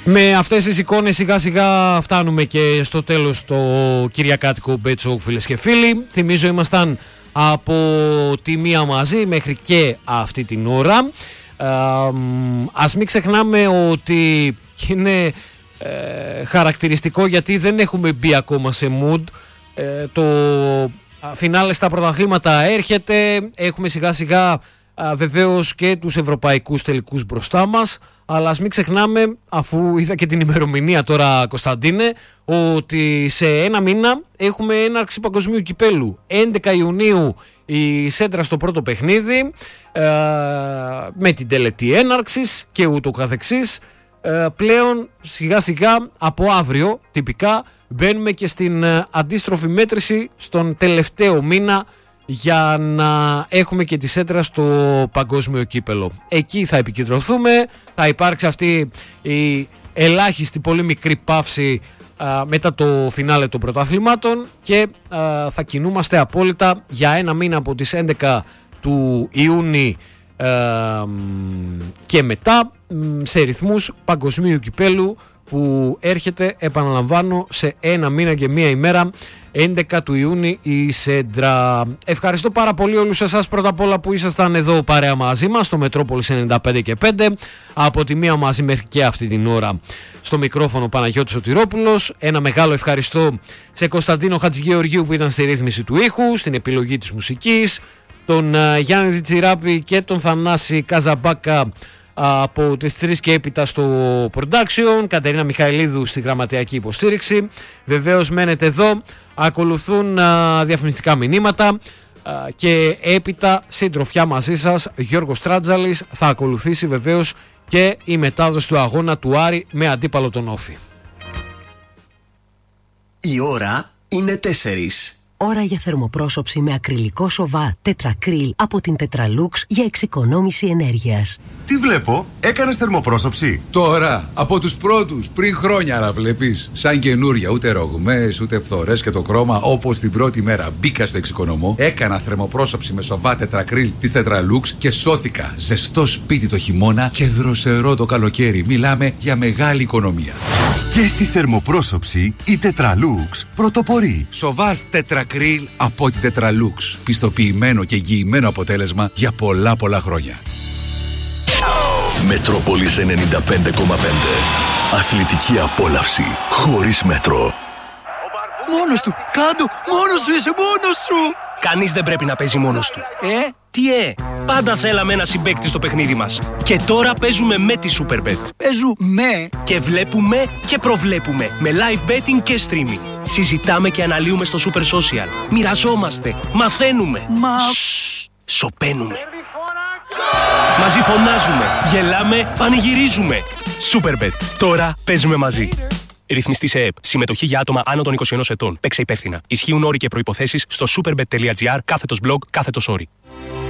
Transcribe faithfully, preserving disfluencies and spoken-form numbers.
Με αυτές τις εικόνες σιγά σιγά φτάνουμε και στο τέλος το κυριακάτικο Bet Show, φίλες και φίλοι. Θυμίζω ήμασταν από τη μία μαζί μέχρι και αυτή την ώρα. Ε, ας μην ξεχνάμε ότι είναι ε, χαρακτηριστικό, γιατί δεν έχουμε μπει ακόμα σε mood. Ε, το φινάλε στα πρωταθλήματα έρχεται, έχουμε σιγά σιγά α, βεβαίως και τους ευρωπαϊκούς τελικούς μπροστά μας, αλλά ας μην ξεχνάμε, αφού είδα και την ημερομηνία τώρα, Κωνσταντίνε, ότι σε ένα μήνα έχουμε έναρξη παγκοσμίου κυπέλου. έντεκα Ιουνίου η Σέντρα στο πρώτο παιχνίδι, ε, με την τελετή έναρξης και ούτω καθεξής. Ε, πλέον σιγά σιγά από αύριο τυπικά μπαίνουμε και στην ε, αντίστροφη μέτρηση στον τελευταίο μήνα για να έχουμε και τη Σέντρα στο παγκόσμιο κύπελο. Εκεί θα επικεντρωθούμε, θα υπάρξει αυτή η ελάχιστη πολύ μικρή παύση α, μετά το φινάλε των πρωταθλημάτων και α, θα κινούμαστε απόλυτα για ένα μήνα από τις έντεκα του Ιούνιου και μετά σε ρυθμούς παγκοσμίου κυπέλου που έρχεται, επαναλαμβάνω, σε ένα μήνα και μία ημέρα, έντεκα του Ιούνιου η Σέντρα. Ευχαριστώ πάρα πολύ όλους εσάς πρώτα απ' όλα που ήσασταν εδώ παρέα μαζί μας στο Μετρόπολης ενενήντα πέντε και πέντε, από τη μία μαζί μέχρι και αυτή την ώρα. Στο μικρόφωνο Παναγιώτης Σωτηρόπουλος. Ένα μεγάλο ευχαριστώ σε Κωνσταντίνο Χατζηγεωργίου που ήταν στη ρύθμιση του ήχου, στην επιλογή της μουσικής, τον uh, Γιάννη Διτσιράπη και τον Θανάση Καζαμπάκα από τις τρεις και έπειτα στο production, Κατερίνα Μιχαηλίδου στη γραμματειακή υποστήριξη. Βεβαίως μένετε εδώ, ακολουθούν α, διαφημιστικά μηνύματα α, και έπειτα συντροφιά μαζί σας Γιώργος Τράτζαλης. Θα ακολουθήσει βεβαίως και η μετάδοση του αγώνα του Άρη με αντίπαλο τον Όφη. Η ώρα είναι τέσσερις. Ώρα για θερμοπρόσωψη με ακριλικό σοβά τετρακρίλ από την Tetralux για εξοικονόμηση ενέργειας. Τι βλέπω, έκανες θερμοπρόσωψη? Τώρα, από τους πρώτους, πριν χρόνια, αλλά βλέπεις. Σαν καινούρια, ούτε ρογμές, ούτε φθορές και το χρώμα, όπως την πρώτη μέρα μπήκα στο εξοικονομώ, έκανα θερμοπρόσωψη με σοβά τετρακρίλ της Tetralux και σώθηκα. Ζεστό σπίτι το χειμώνα και δροσερό το καλοκαίρι. Μιλάμε για μεγάλη οικονομία. Και στη θερμοπρόσωψη η Tetralux πρωτοπορεί. Σοβάς τετρακρίλ από την Tetralux. Πιστοποιημένο και εγγυημένο αποτέλεσμα για πολλά πολλά χρόνια. Μετρόπολης ενενήντα πέντε κόμμα πέντε. Αθλητική απόλαυση χωρίς μέτρο. Μόνος του, κάτω, μόνος σου, είσαι μόνος σου. Κανείς δεν πρέπει να παίζει μόνος του. Ε? Τι ε, πάντα θέλαμε ένα συμπαίκτη στο παιχνίδι μας. Και τώρα παίζουμε με τη Superbet. Παίζουμε και βλέπουμε και προβλέπουμε με live betting και streaming. Συζητάμε και αναλύουμε στο Super Social. Μοιραζόμαστε, μαθαίνουμε. Μα... Σσσ, σωπαίνουμε. Μαζί φωνάζουμε, γελάμε, πανηγυρίζουμε. Superbet, τώρα παίζουμε μαζί. Ρυθμιστή σε ΕΕΠ. Συμμετοχή για άτομα άνω των είκοσι ενός ετών. Παίξε υπεύθυνα. Ισχύουν όροι και προϋποθέσεις στο superbet.gr κάθετος blog κάθετος όροι.